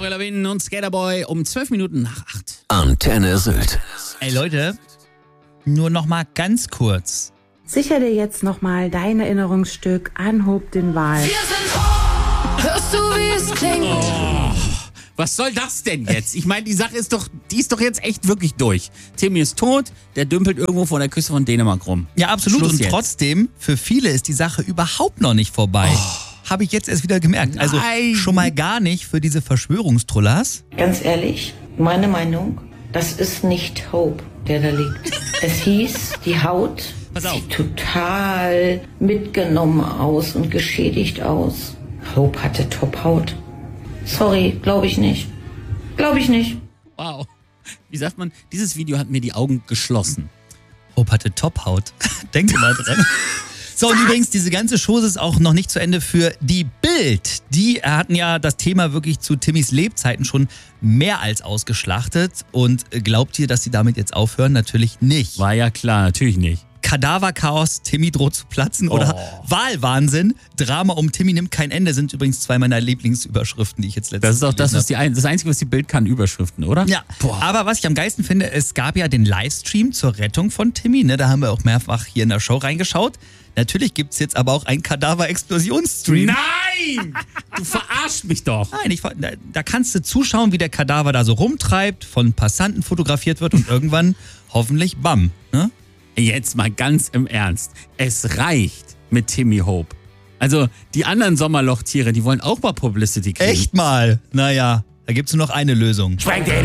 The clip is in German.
Avril Lavigne und Skaterboy um 12 Minuten nach 8. Antenne Sylt. Ey Leute, nur noch mal ganz kurz. Sicher dir jetzt nochmal dein Erinnerungsstück an Hope den Wal. Hörst du, wie es klingt? Was soll das denn jetzt? Ich meine, die Sache ist doch jetzt echt wirklich durch. Timmy ist tot, der dümpelt irgendwo vor der Küste von Dänemark rum. Ja, absolut. Schluss Und jetzt. trotzdem, für viele ist die Sache überhaupt noch nicht vorbei. Habe ich jetzt erst wieder gemerkt. Also Nein. schon mal gar nicht für diese Verschwörungstrollas. Ganz ehrlich, meine Meinung, das ist nicht Hope, der da liegt. Es hieß, die Haut Pass auf. sieht total mitgenommen aus und geschädigt aus. Hope hatte Top-Haut. Sorry, glaube ich nicht. Glaube ich nicht. Wow. Wie sagt man, dieses Video hat mir die Augen geschlossen. Hope hatte Tophaut. Denkt mal dran. So, und übrigens, diese ganze Chose ist auch noch nicht zu Ende für die Bild. Die hatten ja das Thema wirklich zu Timmys Lebzeiten schon mehr als ausgeschlachtet. Und glaubt ihr, dass sie damit jetzt aufhören? Natürlich nicht. War ja klar, natürlich nicht. Kadaverchaos, Timmy droht zu platzen oder Wahlwahnsinn, Drama um Timmy nimmt kein Ende, sind übrigens zwei meiner Lieblingsüberschriften, die ich jetzt letztens Das ist auch das, gelesen was das Einzige, was die Bild kann, Überschriften, oder? ja, aber was ich am geilsten finde, es gab ja den Livestream zur Rettung von Timmy, ne? Da haben wir auch mehrfach hier in der Show reingeschaut. Natürlich gibt's jetzt aber auch einen Kadaver-Explosionsstream. Nein! Du verarschst mich doch. Nein, da kannst du zuschauen, wie der Kadaver da so rumtreibt, von Passanten fotografiert wird und irgendwann hoffentlich bam, ne? Jetzt mal ganz im Ernst. Es reicht mit Timmy Hope. Also die anderen Sommerlochtiere, die wollen auch mal Publicity kriegen. Echt mal? Naja, da gibt's nur noch eine Lösung.